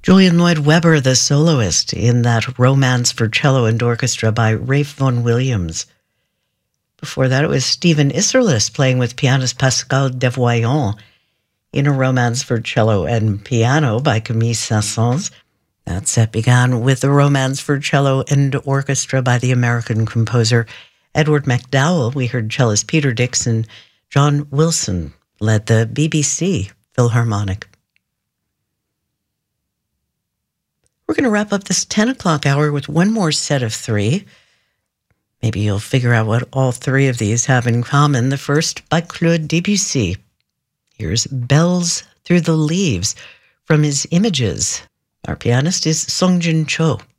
Julian Lloyd Webber, the soloist in that Romance for Cello and Orchestra by Ralph Vaughan Williams. Before that, it was Stephen Isserlis playing with pianist Pascal Devoyant in a Romance for Cello and Piano by Camille Saint-Saëns. That set began with a Romance for Cello and Orchestra by the American composer Edward MacDowell. We heard cellist Peter Dixon. John Wilson led the BBC Philharmonic. We're going to wrap up this 10 o'clock hour with one more set of three. Maybe you'll figure out what all three of these have in common. The first by Claude Debussy. Here's Bells Through the Leaves from his Images. Our pianist is Song Jin Cho.